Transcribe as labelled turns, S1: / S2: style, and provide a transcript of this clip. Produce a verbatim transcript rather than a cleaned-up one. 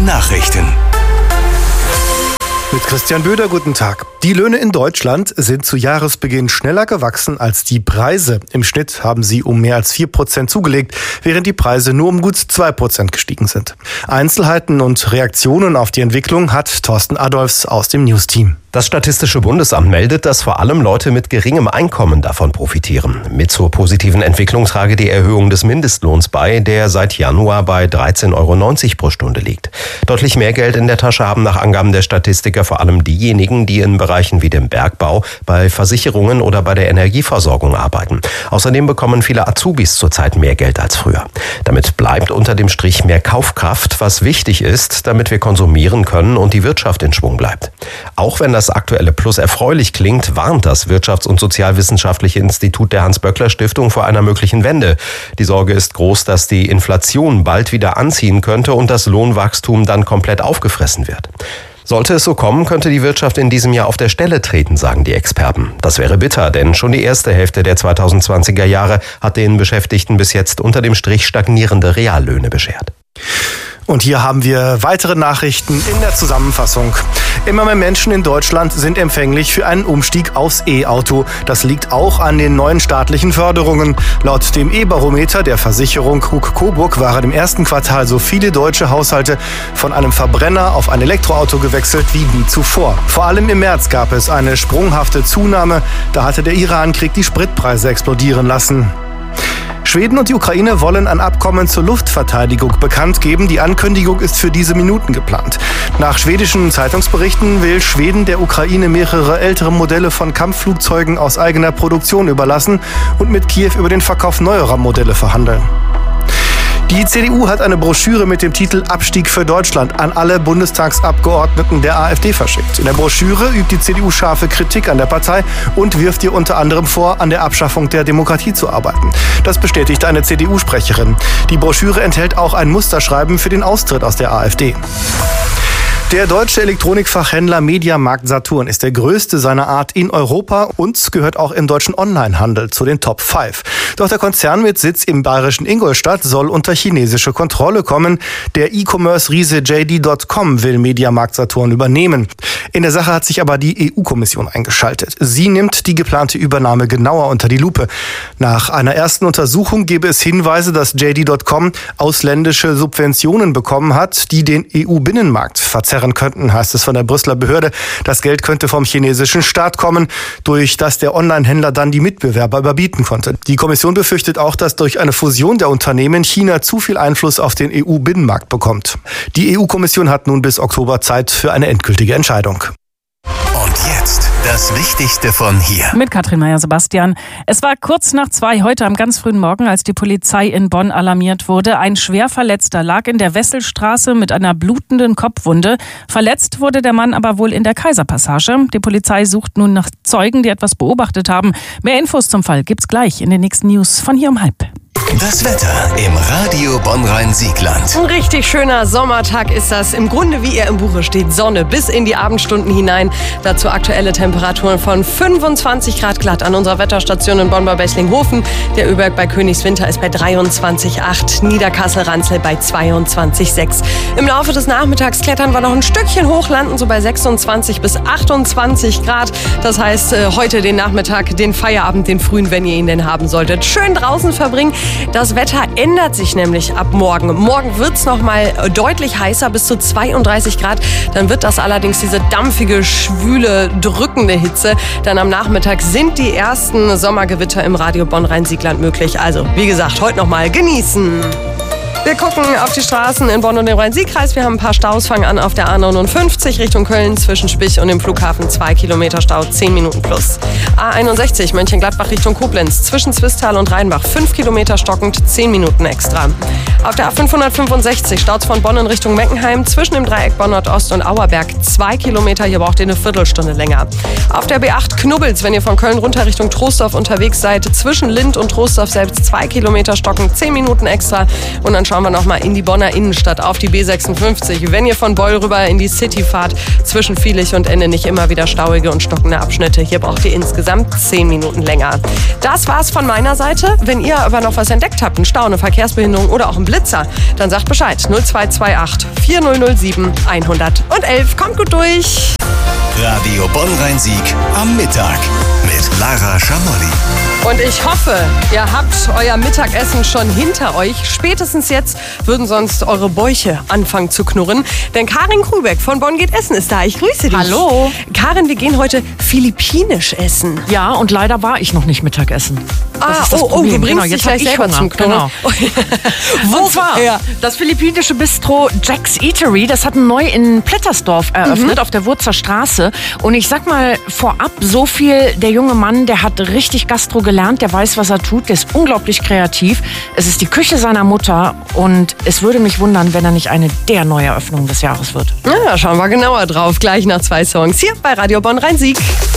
S1: Nachrichten.
S2: Mit Christian Böder, guten Tag. Die Löhne in Deutschland sind zu Jahresbeginn schneller gewachsen als die Preise. Im Schnitt haben sie um mehr als vier Prozent zugelegt, während die Preise nur um gut zwei Prozent gestiegen sind. Einzelheiten und Reaktionen auf die Entwicklung hat Thorsten Adolfs aus dem News-Team.
S3: Das Statistische Bundesamt meldet, dass vor allem Leute mit geringem Einkommen davon profitieren. Mit zur positiven Entwicklung trage die Erhöhung des Mindestlohns bei, der seit Januar bei dreizehn Euro neunzig pro Stunde liegt. Deutlich mehr Geld in der Tasche haben nach Angaben der Statistiker vor allem diejenigen, die in Bereichen wie dem Bergbau, bei Versicherungen oder bei der Energieversorgung arbeiten. Außerdem bekommen viele Azubis zurzeit mehr Geld als früher. Damit bleibt unter dem Strich mehr Kaufkraft, was wichtig ist, damit wir konsumieren können und die Wirtschaft in Schwung bleibt. Auch wenn das aktuelle Plus erfreulich klingt, warnt das Wirtschafts- und Sozialwissenschaftliche Institut der Hans-Böckler-Stiftung vor einer möglichen Wende. Die Sorge ist groß, dass die Inflation bald wieder anziehen könnte und das Lohnwachstum dann komplett aufgefressen wird. Sollte es so kommen, könnte die Wirtschaft in diesem Jahr auf der Stelle treten, sagen die Experten. Das wäre bitter, denn schon die erste Hälfte der zweitausendzwanziger Jahre hat den Beschäftigten bis jetzt unter dem Strich stagnierende Reallöhne beschert.
S2: Und hier haben wir weitere Nachrichten in der Zusammenfassung. Immer mehr Menschen in Deutschland sind empfänglich für einen Umstieg aufs E-Auto. Das liegt auch an den neuen staatlichen Förderungen. Laut dem E-Barometer der Versicherung Krug Coburg waren im ersten Quartal so viele deutsche Haushalte von einem Verbrenner auf ein Elektroauto gewechselt wie nie zuvor. Vor allem im März gab es eine sprunghafte Zunahme. Da hatte der Irankrieg die Spritpreise explodieren lassen. Schweden und die Ukraine wollen ein Abkommen zur Luftverteidigung bekannt geben. Die Ankündigung ist für diese Minuten geplant. Nach schwedischen Zeitungsberichten will Schweden der Ukraine mehrere ältere Modelle von Kampfflugzeugen aus eigener Produktion überlassen und mit Kiew über den Verkauf neuerer Modelle verhandeln. Die C D U hat eine Broschüre mit dem Titel Abstieg für Deutschland an alle Bundestagsabgeordneten der AfD verschickt. In der Broschüre übt die C D U scharfe Kritik an der Partei und wirft ihr unter anderem vor, an der Abschaffung der Demokratie zu arbeiten. Das bestätigt eine C D U-Sprecherin. Die Broschüre enthält auch ein Musterschreiben für den Austritt aus der AfD. Der deutsche Elektronikfachhändler Mediamarkt Saturn ist der größte seiner Art in Europa und gehört auch im deutschen Onlinehandel zu den Top fünf. Doch der Konzern mit Sitz im bayerischen Ingolstadt soll unter chinesische Kontrolle kommen. Der E-Commerce-Riese J D Punkt com will Mediamarkt Saturn übernehmen. In der Sache hat sich aber die E U-Kommission eingeschaltet. Sie nimmt die geplante Übernahme genauer unter die Lupe. Nach einer ersten Untersuchung gebe es Hinweise, dass J D Punkt com ausländische Subventionen bekommen hat, die den E U-Binnenmarkt verzerren könnten, heißt es von der Brüsseler Behörde. Das Geld könnte vom chinesischen Staat kommen, durch das der Onlinehändler dann die Mitbewerber überbieten konnte. Die Kommission befürchtet auch, dass durch eine Fusion der Unternehmen China zu viel Einfluss auf den E U-Binnenmarkt bekommt. Die E U-Kommission hat nun bis Oktober Zeit für eine endgültige Entscheidung.
S1: Und jetzt das Wichtigste von hier.
S4: Mit Katrin Meyer-Sebastian. Es war kurz nach zwei heute am ganz frühen Morgen, als die Polizei in Bonn alarmiert wurde. Ein Schwerverletzter lag in der Wesselstraße mit einer blutenden Kopfwunde. Verletzt wurde der Mann aber wohl in der Kaiserpassage. Die Polizei sucht nun nach Zeugen, die etwas beobachtet haben. Mehr Infos zum Fall gibt's gleich in den nächsten News von hier um halb.
S1: Das Wetter im Radio Bonn-Rhein-Siegland.
S5: Ein richtig schöner Sommertag ist das. Im Grunde, wie er im Buche steht, Sonne bis in die Abendstunden hinein. Dazu aktuelle Temperaturen von fünfundzwanzig Grad glatt an unserer Wetterstation in Bonn bei Bechlinghofen. Der Öberg bei Königswinter ist bei dreiundzwanzig Komma acht. Niederkassel-Ranzel bei zweiundzwanzig Komma sechs. Im Laufe des Nachmittags klettern wir noch ein Stückchen hoch, landen so bei sechsundzwanzig bis achtundzwanzig Grad. Das heißt, heute den Nachmittag, den Feierabend, den frühen, wenn ihr ihn denn haben solltet, schön draußen verbringen. Das Wetter ändert sich nämlich ab morgen. Morgen wird es noch mal deutlich heißer, bis zu zweiunddreißig Grad. Dann wird das allerdings diese dampfige, schwüle, drückende Hitze. Dann am Nachmittag sind die ersten Sommergewitter im Radio Bonn-Rhein-Siegland möglich. Also, wie gesagt, heute noch mal genießen. Wir gucken auf die Straßen in Bonn und dem Rhein-Sieg-Kreis. Wir haben ein paar Staus, fangen an auf der A neunundfünfzig Richtung Köln zwischen Spich und dem Flughafen. zwei Kilometer Stau, zehn Minuten plus. A einundsechzig Mönchengladbach Richtung Koblenz zwischen Zwistal und Rheinbach. fünf Kilometer stockend, zehn Minuten extra. Auf der A fünfhundertfünfundsechzig Staus von Bonn in Richtung Meckenheim zwischen dem Dreieck Bonn Nordost und Auerberg. zwei Kilometer, hier braucht ihr eine Viertelstunde länger. Auf der B acht Knubbels, wenn ihr von Köln runter Richtung Troisdorf unterwegs seid, zwischen Lind und Troisdorf selbst zwei Kilometer stockend, zehn Minuten extra. Und dann schauen schauen wir nochmal in die Bonner Innenstadt auf die B sechsundfünfzig. Wenn ihr von Beul rüber in die City fahrt, zwischen Viehlich und Ende nicht immer wieder stauige und stockende Abschnitte. Hier braucht ihr insgesamt zehn Minuten länger. Das war's von meiner Seite. Wenn ihr aber noch was entdeckt habt, einen Stau, eine Verkehrsbehinderung oder auch einen Blitzer, dann sagt Bescheid. null zwei zwei acht vier null null sieben eins null eins. Kommt gut durch.
S1: Radio Bonn-Rhein-Sieg am Mittag mit Lara Schamolli.
S5: Und ich hoffe, ihr habt euer Mittagessen schon hinter euch. Spätestens jetzt würden sonst eure Bäuche anfangen zu knurren. Denn Karin Krübeck von Bonn geht essen ist da. Ich grüße dich.
S6: Hallo.
S5: Karin, wir gehen heute philippinisch essen.
S6: Ja, und leider war ich noch nicht Mittagessen. Das
S5: ah,
S6: ist das
S5: oh,
S6: Problem.
S5: oh, du bringst
S6: genau,
S5: dich
S6: jetzt
S5: gleich
S6: hab ich
S5: selber
S6: Hunger.
S5: zum Knurren.
S6: Genau. Wo
S5: Und-
S6: war
S5: ja.
S6: das philippinische Bistro Jack's Eatery? Das hat neu in Plettersdorf eröffnet,
S5: Mhm.
S6: auf der Wurzer Straße. Und ich sag mal vorab so viel, der junge Mann, der hat richtig Gastro gelernt, der weiß, was er tut, der ist unglaublich kreativ. Es ist die Küche seiner Mutter und es würde mich wundern, wenn er nicht eine der Neueröffnungen des Jahres wird.
S5: Ja, schauen wir genauer drauf. Gleich nach zwei Songs hier bei Radio Bonn Rhein-Sieg.